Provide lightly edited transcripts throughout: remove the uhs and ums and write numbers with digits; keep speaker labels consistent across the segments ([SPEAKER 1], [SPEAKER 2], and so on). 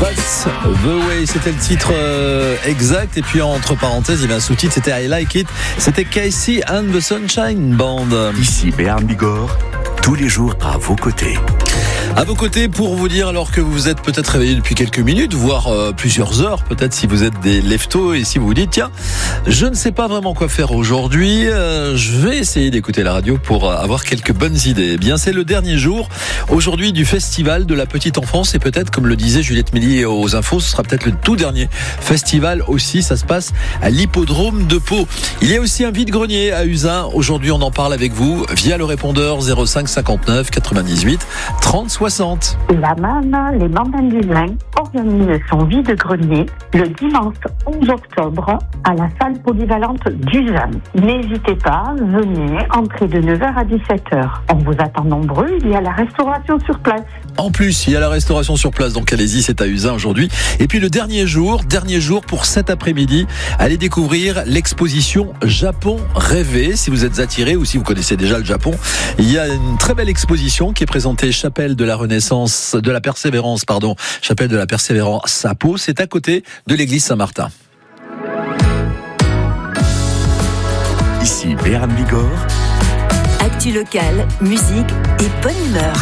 [SPEAKER 1] That's the way, c'était le titre exact. Et puis entre parenthèses, il y avait un sous-titre, c'était I Like It. C'était Casey and the Sunshine Band.
[SPEAKER 2] Ici Béarn Bigorre, tous les jours à vos côtés.
[SPEAKER 1] À vos côtés pour vous dire, alors que vous vous êtes peut-être réveillé depuis quelques minutes, voire plusieurs heures, peut-être si vous êtes des leftos et si vous vous dites, tiens, je ne sais pas vraiment quoi faire aujourd'hui, je vais essayer d'écouter la radio pour avoir quelques bonnes idées. Eh bien, c'est le dernier jour aujourd'hui du festival de la petite enfance et peut-être, comme le disait Juliette Mélier aux infos, ce sera peut-être le tout dernier festival aussi. Ça se passe à l'hippodrome de Pau. Il y a aussi un vide-grenier à Uzun. Aujourd'hui, on en parle avec vous via le répondeur 05 59 98 30 60.
[SPEAKER 3] La MAN, les Mandins d'Uzun, organise son vide-grenier le dimanche 11 octobre à la salle polyvalente d'Uzun. N'hésitez pas, venez, entrez de 9h à 17h. On vous attend nombreux, il y a la restauration sur place.
[SPEAKER 1] En plus, il y a la restauration sur place, donc allez-y, c'est à Uzun aujourd'hui. Et puis le dernier jour pour cet après-midi, allez découvrir l'exposition Japon rêvé. Si vous êtes attiré ou si vous connaissez déjà le Japon, il y a une très belle exposition qui est présentée chapelle de la Persévérance à Pau. C'est à côté de l'église Saint-Martin.
[SPEAKER 2] Ici Béarn Bigorre.
[SPEAKER 4] Actu locale, musique et bonne humeur.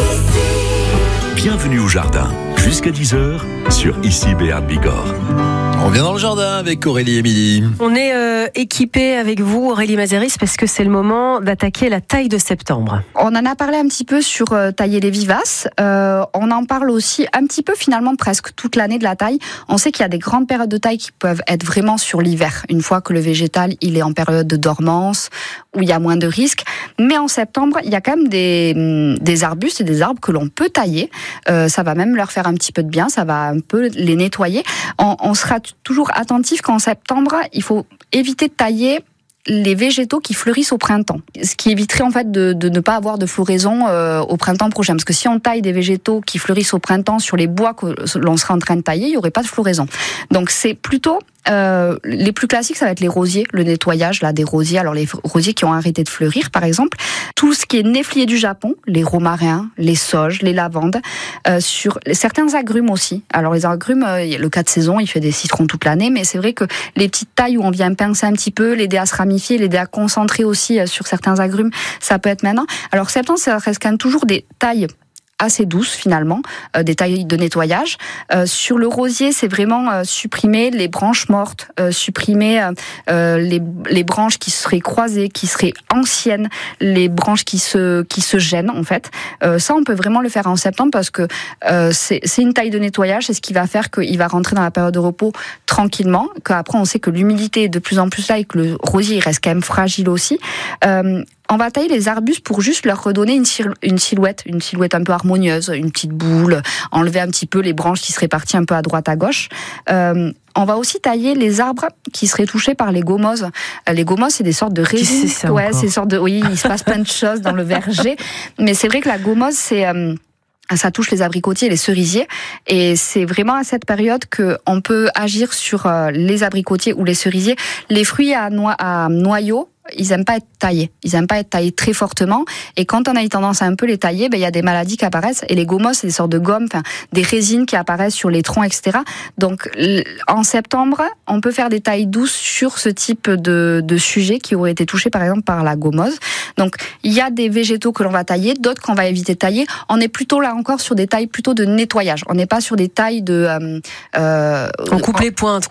[SPEAKER 2] Bienvenue au jardin, jusqu'à 10h sur Ici Béarn Bigorre.
[SPEAKER 1] On vient dans le jardin avec Aurélie et Émilie.
[SPEAKER 5] On est équipés avec vous, Aurélie Mazeris, parce que c'est le moment d'attaquer la taille de septembre.
[SPEAKER 6] On en a parlé un petit peu sur tailler les vivaces. On en parle aussi un petit peu finalement presque toute l'année de la taille. On sait qu'il y a des grandes périodes de taille qui peuvent être vraiment sur l'hiver, une fois que le végétal il est en période de dormance, où il y a moins de risques. Mais en septembre, il y a quand même des arbustes et des arbres que l'on peut tailler. Ça va même leur faire un petit peu de bien, ça va un peu les nettoyer. On sera toujours attentif qu'en septembre, il faut éviter de tailler les végétaux qui fleurissent au printemps. Ce qui éviterait en fait de ne pas avoir de floraison au printemps prochain. Parce que si on taille des végétaux qui fleurissent au printemps sur les bois que l'on sera en train de tailler, il n'y aurait pas de floraison. Donc c'est plutôt... les plus classiques, ça va être les rosiers, le nettoyage là des rosiers. Alors les rosiers qui ont arrêté de fleurir, par exemple, tout ce qui est néflier du Japon, les romarins, les sauges, les lavandes, sur certains agrumes aussi. Alors les agrumes, le cas de saison, il fait des citrons toute l'année, mais c'est vrai que les petites tailles où on vient pincer un petit peu, l'aider à se ramifier, l'aider à concentrer aussi sur certains agrumes, ça peut être maintenant. Alors septembre, ça reste quand même toujours des tailles assez douces finalement, des tailles de nettoyage. Sur le rosier, c'est vraiment supprimer les branches mortes, supprimer les branches qui seraient croisées, qui seraient anciennes, les branches qui se gênent en fait. Ça, on peut vraiment le faire en septembre parce que c'est une taille de nettoyage, c'est ce qui va faire qu'il va rentrer dans la période de repos tranquillement, qu'après on sait que l'humidité est de plus en plus là et que le rosier il reste quand même fragile aussi. On va tailler les arbustes pour juste leur redonner une silhouette un peu harmonieuse, une petite boule, enlever un petit peu les branches qui seraient parties un peu à droite à gauche. On va aussi tailler les arbres qui seraient touchés par les gomoses. Les gomoses, c'est des sortes de résines. Ouais, c'est des sortes de. Oui, il se passe plein de choses dans le verger, mais c'est vrai que la gomose, ça touche les abricotiers et les cerisiers, et c'est vraiment à cette période que on peut agir sur les abricotiers ou les cerisiers. Les fruits à noyaux, ils aiment pas être taillés. Ils aiment pas être taillés très fortement. Et quand on a eu tendance à un peu les tailler, il y a des maladies qui apparaissent. Et les gomos, c'est des sortes de gommes, des résines qui apparaissent sur les troncs, etc. Donc, en septembre, on peut faire des tailles douces sur ce type de sujet qui aurait été touché, par exemple, par la gomose. Donc, il y a des végétaux que l'on va tailler, d'autres qu'on va éviter de tailler. On est plutôt là encore sur des tailles plutôt de nettoyage. On n'est pas sur des tailles de...
[SPEAKER 5] on coupe les pointes.